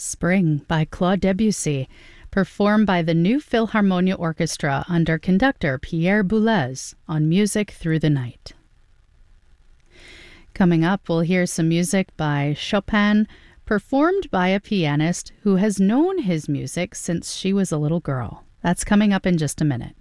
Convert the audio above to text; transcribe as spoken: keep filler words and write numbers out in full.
Spring by Claude Debussy, performed by the New Philharmonia Orchestra under conductor Pierre Boulez on Music Through the Night. Coming up, we'll hear some music by Chopin, performed by a pianist who has known his music since she was a little girl. That's coming up in just a minute.